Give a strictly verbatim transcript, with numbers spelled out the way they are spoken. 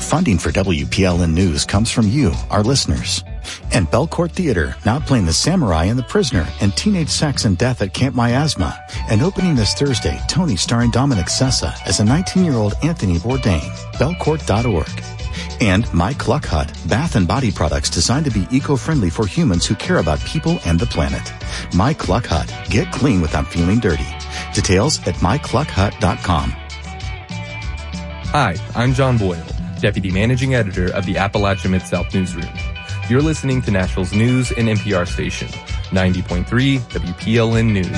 Funding for W P L N News comes from you, our listeners. And Belcourt Theater, now playing The Samurai and the Prisoner and Teenage Sex and Death at Camp Miasma. And opening this Thursday, Tony starring Dominic Sessa as a nineteen-year-old Anthony Bourdain. Belcourt dot org. And My Cluck Hut, bath and body products designed to be eco-friendly for humans who care about people and the planet. My Cluck Hut. Get clean without feeling dirty. Details at my cluck hut dot com. Hi, I'm John Boyle, Deputy Managing Editor of the Appalachia Mid-South Newsroom. You're listening to Nashville's news and N P R station, ninety point three W P L N News.